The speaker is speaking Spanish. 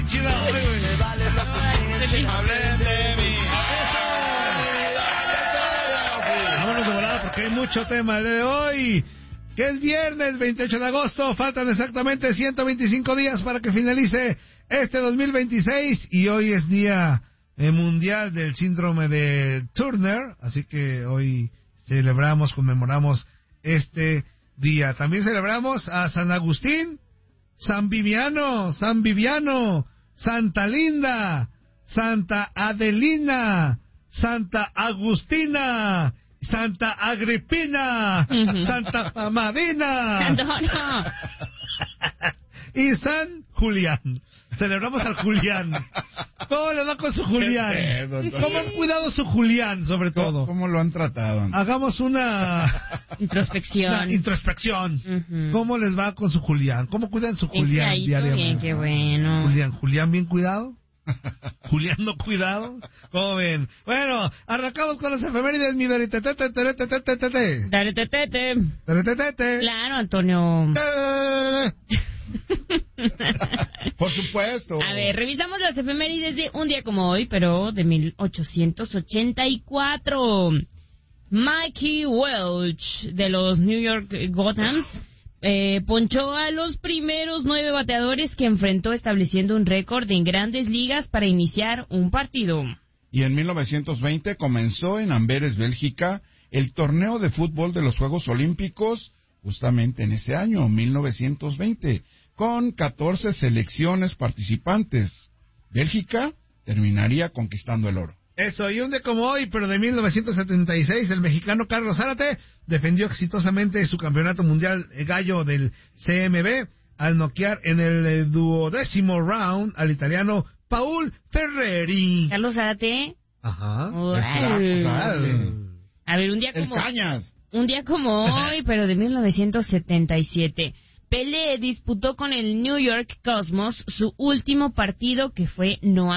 bien chido hoy, güey. Hablen de mí. Vámonos de volada porque hay mucho tema el día de hoy. Que es viernes 28 de agosto. Faltan exactamente 125 días para que finalice este 2026. Y hoy es día mundial del síndrome de Turner. Así que hoy celebramos, conmemoramos este día. También celebramos a San Agustín, San Viviano, Santa Linda, Santa Adelina, Santa Agustina, Santa Agripina, Santa Amadina y San Julián. Celebramos al Julián. ¿Cómo le va con su Julián? ¿Cómo han cuidado su Julián, sobre todo? ¿Cómo lo han tratado? Hagamos una introspección. ¿Cómo les va con su Julián? ¿Cómo cuidan su Julián diariamente? Bien, qué bueno. ¿Julián bien cuidado? ¿Julián no cuidado? ¿Cómo ven? Bueno, arrancamos con las efemérides, mi Claro, Antonio. Por supuesto. A ver, revisamos las efemérides de un día como hoy, pero de 1884. Mikey Welch, de los New York Gothams, ponchó a los primeros 9 bateadores que enfrentó, estableciendo un récord en Grandes Ligas para iniciar un partido. Y en 1920 comenzó en Amberes, Bélgica, el torneo de fútbol de los Juegos Olímpicos, justamente en ese año, 1920, con 14 selecciones participantes. Bélgica terminaría conquistando el oro. Eso, y un día como hoy, pero de 1976, el mexicano Carlos Zárate defendió exitosamente su campeonato mundial gallo del CMB al noquear en el 12º round al italiano Paul Ferreri. Carlos Zárate. Ajá. A ver, un día como hoy, pero de 1977, Pelé disputó con el New York Cosmos su último partido, que fue no